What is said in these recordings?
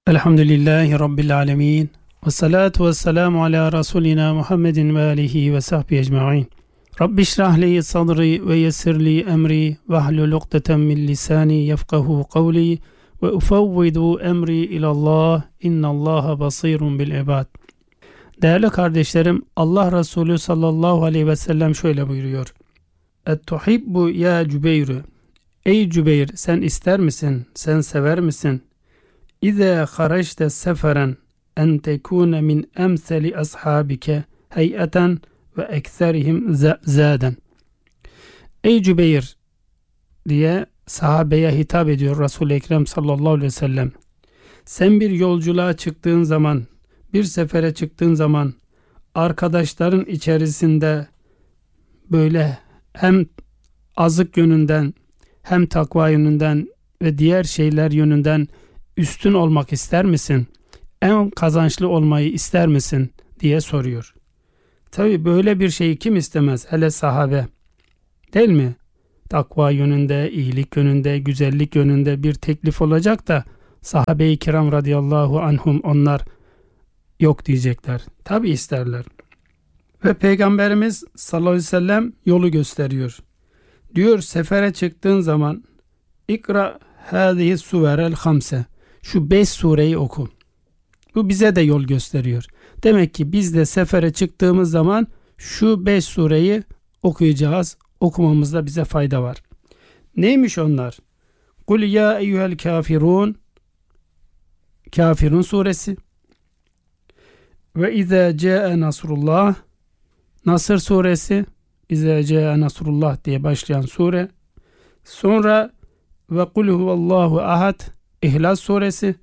Elhamdülillahi Rabbil alemin. Ve salatu ve selamu ala Resulina Muhammedin ve alihi ve sahbihi ecma'in. Rabbi şrahli sadri ve yessirli emri ve ahlul ukdeten min lisani yefkahu kavli ve ufevvidu emri ilallah innallaha basirun bil ibad. Değerli kardeşlerim, Allah Resulü sallallahu aleyhi ve sellem şöyle buyuruyor. Et-tuhibbu ya Cübeyr. Ey Cübeyr, sen ister misin, sen sever misin? İza haraçte seferen en tekune min emseli ashabike heyeten ve ekserihim zaden. Ey Cübeyr diye sahabeye hitap ediyor Resul-i Ekrem sallallahu aleyhi ve sellem. Sen bir yolculuğa çıktığın zaman, bir sefere çıktığın zaman arkadaşların içerisinde böyle hem azık yönünden hem takva yönünden ve diğer şeyler yönünden üstün olmak ister misin? En kazançlı olmayı ister misin? Diye soruyor. Tabi böyle bir şeyi kim istemez? Hele sahabe. Değil mi? Takva yönünde, iyilik yönünde, güzellik yönünde bir teklif olacak da sahabe-i kiram radıyallahu anhum onlar yok diyecekler. Tabi isterler. Ve Peygamberimiz sallallahu aleyhi ve sellem yolu gösteriyor. Diyor sefere çıktığın zaman İkra hâzihi suverel hamse. Şu 5 sureyi oku. Bu bize de yol gösteriyor. Demek ki biz de sefere çıktığımız zaman şu 5 sureyi okuyacağız. Okumamızda bize fayda var. Neymiş onlar? Kul ya eyyuhel kafirun. Kafirun suresi. Ve izâ câe nasrullah. Nasır suresi. İzâ câe nasrullah diye başlayan sure. Sonra ve kul huvallahu ahad. İhlas suresi.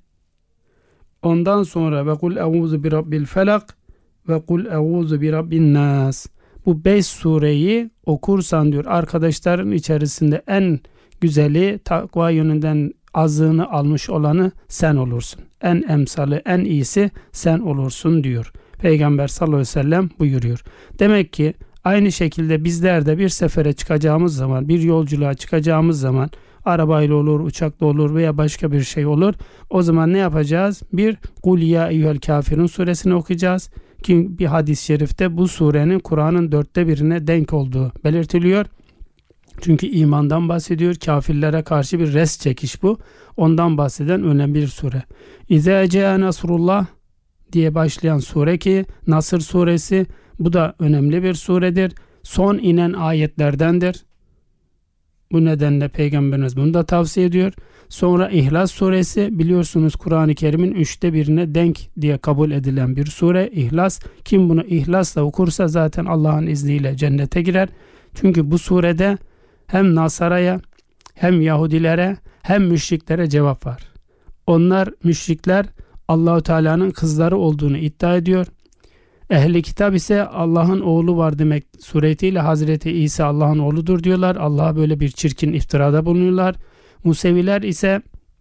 Ondan sonra ve kul euzu bi rabbil felak ve kul euzu bi rabbin nas. Bu 5 sureyi okursan diyor arkadaşların içerisinde en güzeli, takva yönünden azığını almış olanı sen olursun. En emsalı, en iyisi sen olursun diyor. Peygamber sallallahu aleyhi ve sellem buyuruyor. Demek ki aynı şekilde bizler de bir sefere çıkacağımız zaman, bir yolculuğa çıkacağımız zaman arabayla olur, uçakla olur veya başka bir şey olur. O zaman ne yapacağız? Bir Kul ya eyyuhel kafirun suresini okuyacağız. Ki bir hadis-i şerifte bu surenin Kur'an'ın 1/4'ine denk olduğu belirtiliyor. Çünkü imandan bahsediyor. Kafirlere karşı bir res çekiş bu. Ondan bahseden önemli bir sure. İzâ câe nasrullah diye başlayan sure ki Nasır suresi, bu da önemli bir suredir. Son inen ayetlerdendir. Bu nedenle Peygamberimiz bunu da tavsiye ediyor. Sonra İhlas suresi, biliyorsunuz Kur'an-ı Kerim'in 1/3'ine denk diye kabul edilen bir sure. İhlas, kim bunu ihlasla okursa zaten Allah'ın izniyle cennete girer. Çünkü bu surede hem Nasara'ya hem Yahudilere hem müşriklere cevap var. Onlar, müşrikler, Allahu Teala'nın kızları olduğunu iddia ediyor. Ehli kitap ise Allah'ın oğlu var demek suretiyle Hazreti İsa Allah'ın oğludur diyorlar. Allah'a böyle bir çirkin iftirada bulunuyorlar. Museviler ise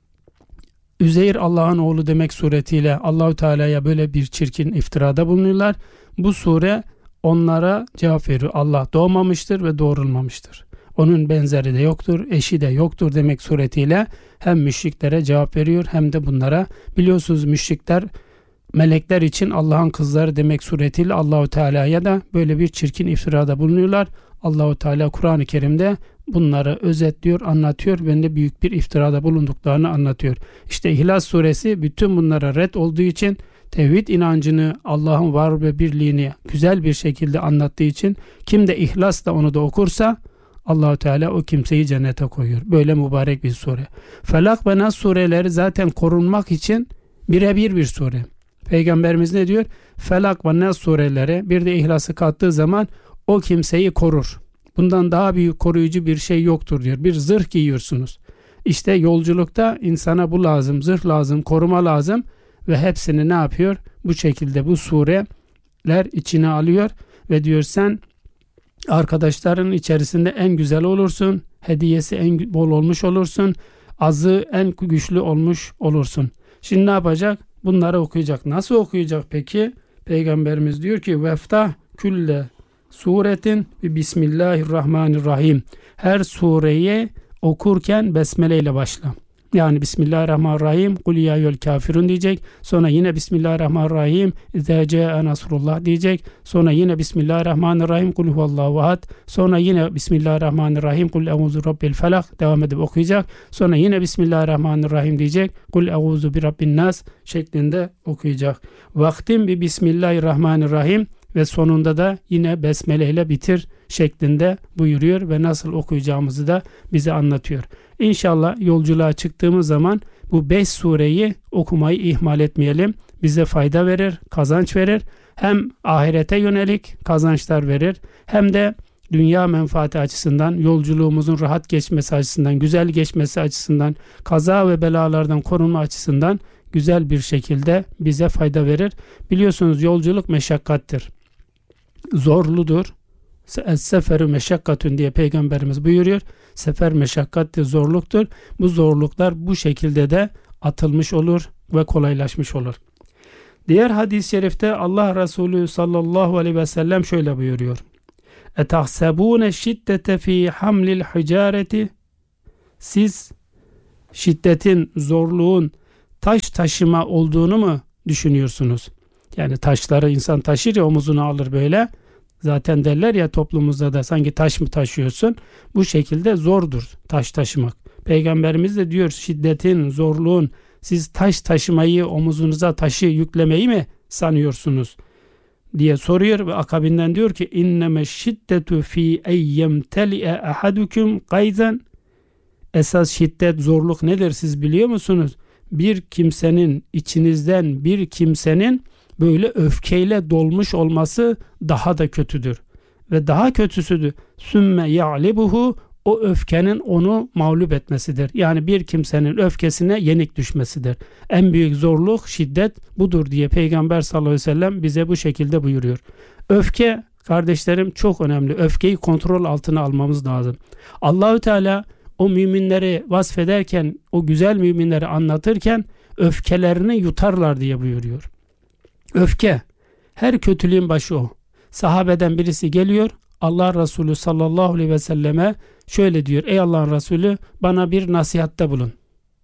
Üzeyr Allah'ın oğlu demek suretiyle Allahu Teala'ya böyle bir çirkin iftirada bulunuyorlar. Bu sure onlara cevap veriyor. Allah doğmamıştır ve doğrulmamıştır. Onun benzeri de yoktur, eşi de yoktur demek suretiyle hem müşriklere cevap veriyor hem de bunlara, biliyorsunuz müşrikler melekler için Allah'ın kızları demek suretiyle Allahu Teala'ya da böyle bir çirkin iftirada bulunuyorlar. Allahu Teala Kur'an-ı Kerim'de bunları özetliyor, anlatıyor ve de büyük bir iftirada bulunduklarını anlatıyor. İşte İhlas suresi bütün bunlara ret olduğu için, tevhid inancını, Allah'ın var ve birliğini güzel bir şekilde anlattığı için kim de ihlasla onu da okursa Allahu Teala o kimseyi cennete koyuyor. Böyle mübarek bir sure. Felak ve Nas sureleri zaten korunmak için birebir bir sure. Peygamberimiz ne diyor? Felak ve Nas sureleri bir de İhlas'ı kattığı zaman o kimseyi korur. Bundan daha büyük koruyucu bir şey yoktur diyor. Bir zırh giyiyorsunuz. İşte yolculukta insana bu lazım, zırh lazım, koruma lazım ve hepsini ne yapıyor? Bu şekilde bu sureler içine alıyor ve diyor sen arkadaşların içerisinde en güzel olursun, hediyesi en bol olmuş olursun, azı en güçlü olmuş olursun. Şimdi ne yapacak? Bunları okuyacak. Nasıl okuyacak peki? Peygamberimiz diyor ki veftah külle suretin ve bismillahirrahmanirrahim. Her sureyi okurken besmele ile başla. Yani Bismillahirrahmanirrahim. Kul ya eyyuhel kafirun diyecek. Sonra yine Bismillahirrahmanirrahim. İzâ câe nasrullah diyecek. Sonra yine Bismillahirrahmanirrahim. Kul huvallahu ahad. Sonra yine Bismillahirrahmanirrahim. Kul eûzu rabbil felak. Devam edip okuyacak. Sonra yine Bismillahirrahmanirrahim diyecek. Kul eûzu bi rabbin nas şeklinde okuyacak. Vaktim bi Bismillahirrahmanirrahim ve sonunda da yine besmele ile bitir şeklinde buyuruyor ve nasıl okuyacağımızı da bize anlatıyor. İnşallah yolculuğa çıktığımız zaman bu 5 sureyi okumayı ihmal etmeyelim. Bize fayda verir, kazanç verir. Hem ahirete yönelik kazançlar verir, hem de dünya menfaati açısından, yolculuğumuzun rahat geçmesi açısından, güzel geçmesi açısından, kaza ve belalardan korunma açısından güzel bir şekilde bize fayda verir. Biliyorsunuz yolculuk meşakkattir, zorludur. Es-seferü meşakkatün diye Peygamberimiz buyuruyor. Sefer meşakkattir, zorluktur. Bu zorluklar bu şekilde de atılmış olur ve kolaylaşmış olur. Diğer hadis-i şerifte Allah Resulü sallallahu aleyhi ve sellem şöyle buyuruyor. Etahsebûne şiddete fî hamlil hicareti. Siz şiddetin, zorluğun taş taşıma olduğunu mu düşünüyorsunuz? Yani taşları insan taşır ya, omuzuna alır böyle. Zaten derler ya toplumumuzda da, sanki taş mı taşıyorsun? Bu şekilde zordur taş taşımak. Peygamberimiz de diyor, şiddetin, zorluğun, siz taş taşımayı, omuzunuza taşı yüklemeyi mi sanıyorsunuz diye soruyor ve akabinden diyor ki inneme şiddetu fi eyyemteli'e ahadukum gayzen. Esas şiddet, zorluk nedir siz biliyor musunuz? Bir kimsenin, içinizden bir kimsenin böyle öfkeyle dolmuş olması daha da kötüdür. Ve daha kötüsüdür. Sümme ya'libuhu, o öfkenin onu mağlup etmesidir. Yani bir kimsenin öfkesine yenik düşmesidir. En büyük zorluk, şiddet budur diye Peygamber sallallahu aleyhi ve sellem bize bu şekilde buyuruyor. Öfke kardeşlerim çok önemli. Öfkeyi kontrol altına almamız lazım. Allahü Teala o müminleri vasfederken, o güzel müminleri anlatırken öfkelerini yutarlar diye buyuruyor. Öfke, her kötülüğün başı o. Sahabeden birisi geliyor, Allah Resulü sallallahu aleyhi ve selleme şöyle diyor: ey Allah'ın Resulü, bana bir nasihatte bulun.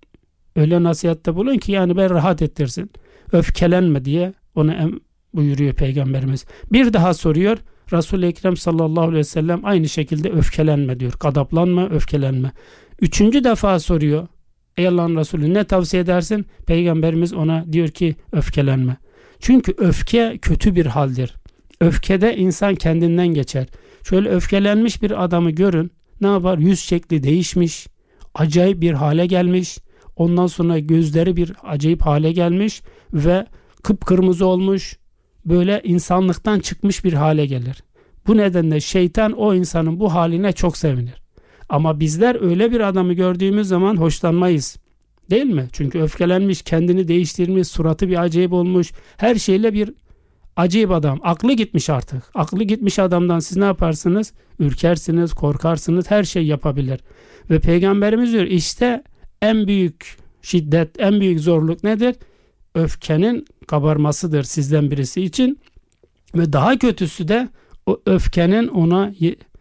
Öyle nasihatte bulun ki yani ben rahat ettirsin. Öfkelenme diye ona buyuruyor Peygamberimiz. Bir daha soruyor, Resul-i Ekrem sallallahu aleyhi ve sellem aynı şekilde öfkelenme diyor. Gadaplanma, öfkelenme. Üçüncü defa soruyor, ey Allah'ın Resulü ne tavsiye edersin? Peygamberimiz ona diyor ki öfkelenme. Çünkü öfke kötü bir haldir. Öfkede insan kendinden geçer. Şöyle öfkelenmiş bir adamı görün. Ne yapar? Yüz şekli değişmiş. Acayip bir hale gelmiş. Ondan sonra gözleri bir acayip hale gelmiş. Ve kıpkırmızı olmuş. Böyle insanlıktan çıkmış bir hale gelir. Bu nedenle şeytan o insanın bu haline çok sevinir. Ama bizler öyle bir adamı gördüğümüz zaman hoşlanmayız. Değil mi? Çünkü öfkelenmiş, kendini değiştirmiş, suratı bir acayip olmuş. Her şeyle bir acayip adam. Aklı gitmiş artık. Aklı gitmiş adamdan siz ne yaparsınız? Ürkersiniz, korkarsınız, her şey yapabilir. Ve Peygamberimiz diyor, işte en büyük şiddet, en büyük zorluk nedir? Öfkenin kabarmasıdır sizden birisi için. Ve daha kötüsü de o öfkenin ona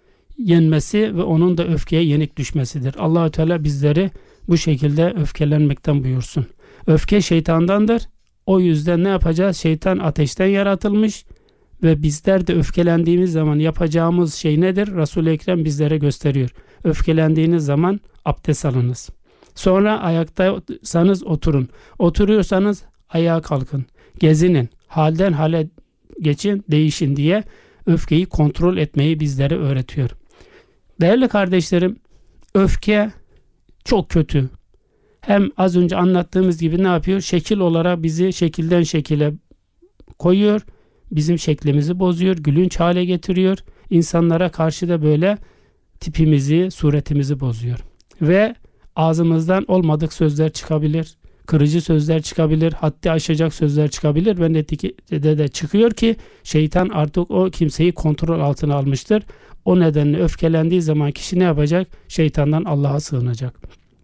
yenmesi ve onun da öfkeye yenik düşmesidir. Allah-u Teala bizleri bu şekilde öfkelenmekten buyursun. Öfke şeytandandır. O yüzden ne yapacağız? Şeytan ateşten yaratılmış ve bizler de öfkelendiğimiz zaman yapacağımız şey nedir? Resul-i Ekrem bizlere gösteriyor. Öfkelendiğiniz zaman abdest alınız. Sonra ayaktaysanız oturun. Oturuyorsanız ayağa kalkın. Gezinin. Halden hale geçin, değişin diye öfkeyi kontrol etmeyi bizlere öğretiyor. Değerli kardeşlerim, öfke çok kötü. Hem az önce anlattığımız gibi ne yapıyor? Şekil olarak bizi şekilden şekile koyuyor. Bizim şeklimizi bozuyor, gülünç hale getiriyor. İnsanlara karşı da böyle tipimizi, suretimizi bozuyor. Ve ağzımızdan olmadık sözler çıkabilir. Kırıcı sözler çıkabilir. Haddi aşacak sözler çıkabilir. Ve neticede de çıkıyor ki şeytan artık o kimseyi kontrol altına almıştır. O nedenle öfkelendiği zaman kişi ne yapacak? Şeytandan Allah'a sığınacak.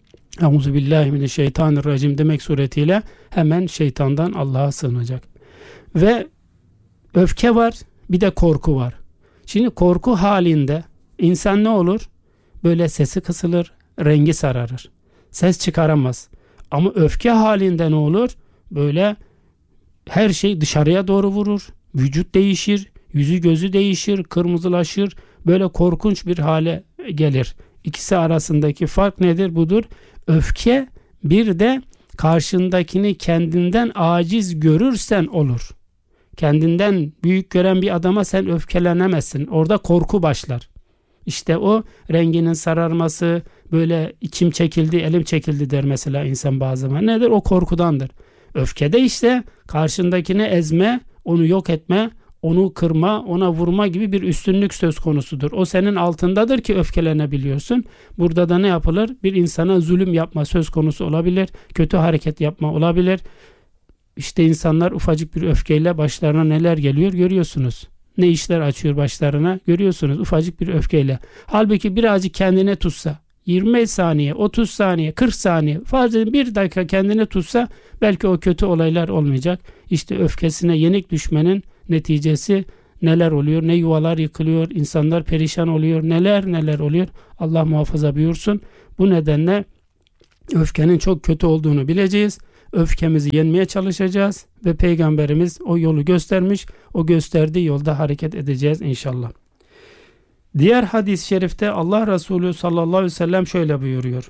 Euzubillahimineşşeytanirracim demek suretiyle hemen şeytandan Allah'a sığınacak. Ve öfke var, bir de korku var. Şimdi korku halinde insan ne olur? Böyle sesi kısılır, rengi sararır. ses çıkaramaz. Ama öfke halinde ne olur? Böyle her şey dışarıya doğru vurur. Vücut değişir, yüzü gözü değişir, kırmızılaşır. Böyle korkunç bir hale gelir. İkisi arasındaki fark nedir? Budur. Öfke bir de karşındakini kendinden aciz görürsen olur. Kendinden büyük gören bir adama sen öfkelenemezsin. Orada korku başlar. İşte o renginin sararması, böyle içim çekildi, elim çekildi der mesela insan bazı zaman. Nedir? O korkudandır. Öfkede işte karşındakini ezme, onu yok etme, onu kırma, ona vurma gibi bir üstünlük söz konusudur. O senin altındadır ki öfkelenebiliyorsun. Burada da ne yapılır? Bir insana zulüm yapma söz konusu olabilir. Kötü hareket yapma olabilir. İşte insanlar ufacık bir öfkeyle başlarına neler geliyor görüyorsunuz. Ne işler açıyor başlarına görüyorsunuz ufacık bir öfkeyle. Halbuki birazcık kendine tutsa, 20 saniye, 30 saniye, 40 saniye, fazla bir dakika kendine tutsa belki o kötü olaylar olmayacak. İşte öfkesine yenik düşmenin neticesi neler oluyor, ne yuvalar yıkılıyor, insanlar perişan oluyor, neler oluyor. Allah muhafaza buyursun. Bu nedenle öfkenin çok kötü olduğunu bileceğiz. Öfkemizi yenmeye çalışacağız ve Peygamberimiz o yolu göstermiş. O gösterdiği yolda hareket edeceğiz inşallah. Diğer hadis-i şerifte Allah Resulü sallallahu aleyhi ve sellem şöyle buyuruyor.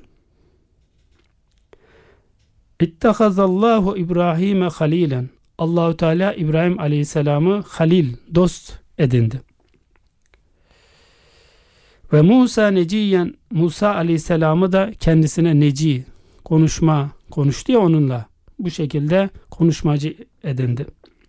İttehazallahu İbrahim'e halilen. Allahu Teala İbrahim aleyhisselamı halil, dost edindi. Ve Musa neciyen, Musa aleyhisselamı da kendisine neci, konuştu ya onunla. Bu şekilde konuşmacı edindi.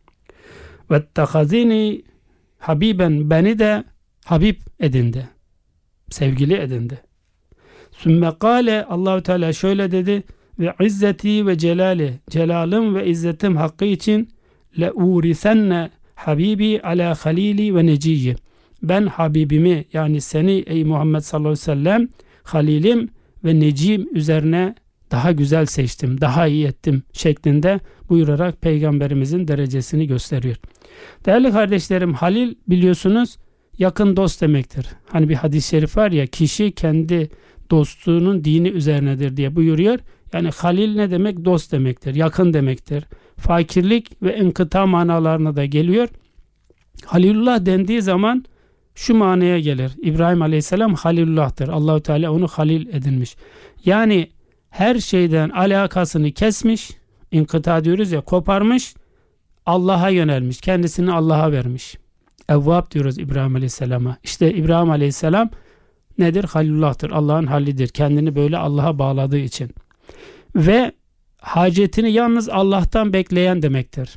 Vettehazini habiben, beni de Habib edindi. Sevgili edindi. Sümme kâle, Allahu Teala şöyle dedi. Ve izzeti ve celali, celalım ve izzetim hakkı için le urisenne habibi ala halili ve neciyyi. Ben Habibimi, yani seni ey Muhammed sallallahu aleyhi ve sellem, halilim ve necim üzerine daha güzel seçtim, daha iyi ettim şeklinde buyurarak Peygamberimizin derecesini gösteriyor. Değerli kardeşlerim, halil biliyorsunuz yakın dost demektir. Hani bir hadis-i şerif var ya, kişi kendi dostluğunun dini üzerinedir diye buyuruyor. Yani halil ne demek? Dost demektir, yakın demektir. Fakirlik ve inkıta manalarına da geliyor. Halilullah dendiği zaman şu manaya gelir. İbrahim Aleyhisselam Halilullah'tır. Allahu Teala onu halil edinmiş. Yani her şeyden alakasını kesmiş, inkıta diyoruz ya, koparmış, Allah'a yönelmiş, kendisini Allah'a vermiş. Evvab diyoruz İbrahim Aleyhisselam'a. İşte İbrahim Aleyhisselam nedir? Halilullah'tır. Allah'ın halidir. Kendini böyle Allah'a bağladığı için. Ve hacetini yalnız Allah'tan bekleyen demektir.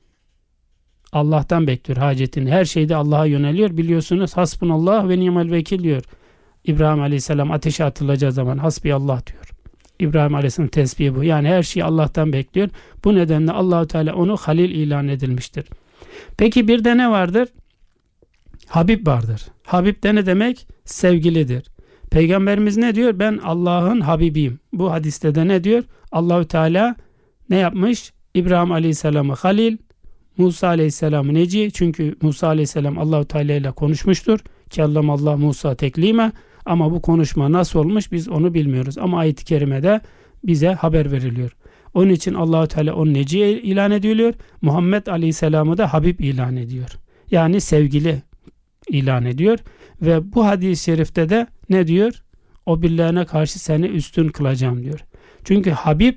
Allah'tan bekliyor hacetini. Her şeyde Allah'a yöneliyor. Biliyorsunuz hasbunallah ve ni'mel vekil diyor. İbrahim Aleyhisselam ateşe atılacağı zaman hasbiyallah diyor. İbrahim Aleyhisselam tesbihi bu. Yani her şeyi Allah'tan bekliyor. Bu nedenle Allahu Teala onu halil ilan edilmiştir. Peki bir de ne vardır? Habib vardır. Habib de ne demek? Sevgilidir. Peygamberimiz ne diyor? Ben Allah'ın Habibiyim. Bu hadiste de ne diyor? Allahu Teala ne yapmış? İbrahim Aleyhisselam'ı halil, Musa Aleyhisselam'ı neci. Çünkü Musa Aleyhisselam Allahu Teala ile konuşmuştur. Kellamallah Musa teklime. Ama bu konuşma nasıl olmuş biz onu bilmiyoruz. Ama ayet-i kerimede bize haber veriliyor. Onun için Allahu Teala onu neci ilan ediyor. Muhammed Aleyhisselam'ı da Habib ilan ediyor. Yani sevgili ilan ediyor. Ve bu hadis-i şerifte de ne diyor? O birilerine karşı seni üstün kılacağım diyor. Çünkü Habib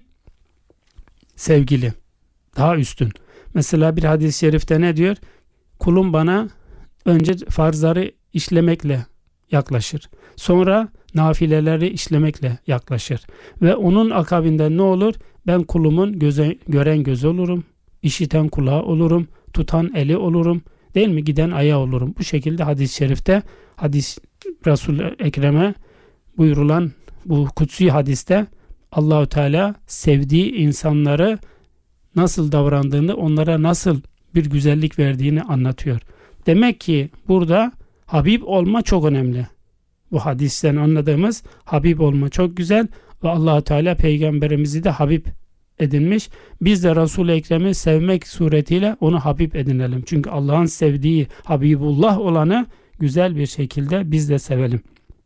sevgili, daha üstün. Mesela bir hadis-i şerifte ne diyor? Kulum bana önce farzları işlemekle yaklaşır. Sonra nafileleri işlemekle yaklaşır. Ve onun akabinde ne olur? Ben kulumun gören gözü olurum, işiten kulağı olurum, tutan eli olurum, değil mi? Giden ayağı olurum. Bu şekilde hadis-i şerifte, Resul-i Ekrem'e buyurulan bu kutsi hadiste Allahu Teala sevdiği insanları nasıl davrandığını, onlara nasıl bir güzellik verdiğini anlatıyor. Demek ki burada Habib olma çok önemli. Bu hadisten anladığımız Habib olma çok güzel ve Allah Teala Peygamberimizi de Habib edinmiş. Biz de Resul-i Ekrem'i sevmek suretiyle onu Habib edinelim. Çünkü Allah'ın sevdiği Habibullah olanı güzel bir şekilde biz de sevelim.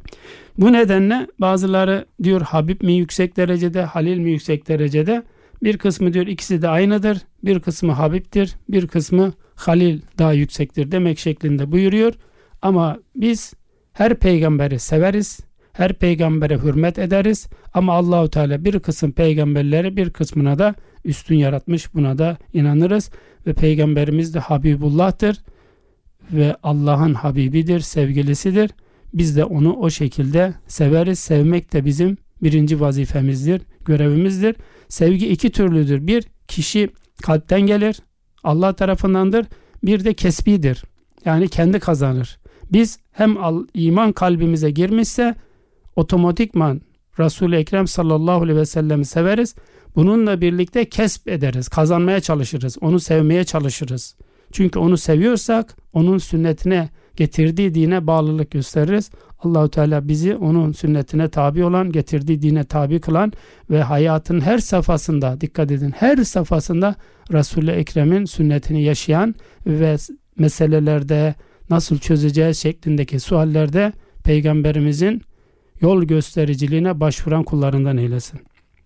Bu nedenle bazıları diyor Habib mi yüksek derecede, Halil mi yüksek derecede? Bir kısmı diyor ikisi de aynıdır. Bir kısmı Habib'tir, bir kısmı Halil daha yüksektir demek şeklinde buyuruyor. Ama biz her peygamberi severiz. Her peygambere hürmet ederiz. Ama Allahu Teala bir kısım peygamberleri bir kısmına da üstün yaratmış. Buna da inanırız. Ve peygamberimiz de Habibullah'tır. Ve Allah'ın Habibidir, sevgilisidir. Biz de onu o şekilde severiz. Sevmek de bizim birinci vazifemizdir, görevimizdir. Sevgi iki türlüdür. Bir, kişi kalpten gelir, Allah tarafındandır. Bir de kesbidir. Yani kendi kazanır. Biz hem iman kalbimize girmişse otomatikman Resul-i Ekrem sallallahu aleyhi ve sellem'i severiz. Bununla birlikte kesp ederiz, kazanmaya çalışırız, onu sevmeye çalışırız. Çünkü onu seviyorsak onun sünnetine, getirdiği dine bağlılık gösteririz. Allahu Teala bizi onun sünnetine tabi olan, getirdiği dine tabi kılan ve hayatın her safhasında, dikkat edin, her safhasında Resul-i Ekrem'in sünnetini yaşayan ve meselelerde nasıl çözeceğiz şeklindeki suallerde Peygamberimizin yol göstericiliğine başvuran kullarından eylesin.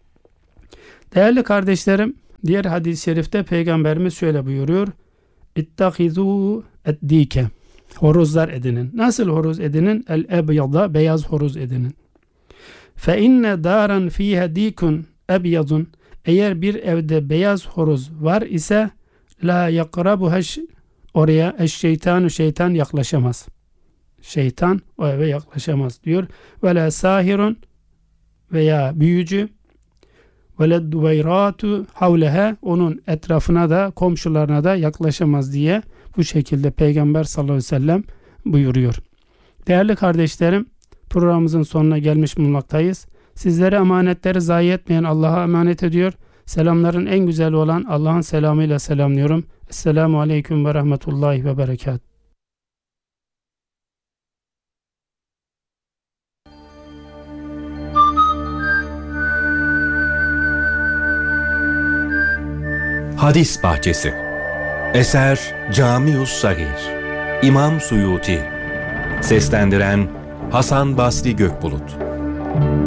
Değerli kardeşlerim, diğer hadis-i şerifte Peygamberimiz şöyle buyuruyor. İttehizû eddike. Horozlar edinin. Nasıl horoz edinin? El-ebyada, beyaz horoz edinin. Fe inne daran fiha dikun ebyadun. Eğer bir evde beyaz horoz var ise la yakrabuha, oraya şeytan yaklaşamaz. Şeytan o eve yaklaşamaz diyor. Ve la sahirun, veya büyücü, ve la duvayratu havleha, onun etrafına da komşularına da yaklaşamaz diye bu şekilde Peygamber sallallahu aleyhi ve sellem buyuruyor. Değerli kardeşlerim, programımızın sonuna gelmiş bulunmaktayız. Sizlere emanetleri zayi etmeyen Allah'a emanet ediyor. Selamların en güzeli olan Allah'ın selamıyla selamlıyorum. Esselamu aleyküm ve rahmetullahi ve berekat. Hadis Bahçesi. Eser Camius Sagir. İmam Suyuti. Seslendiren Hasan Basri Gökbulut.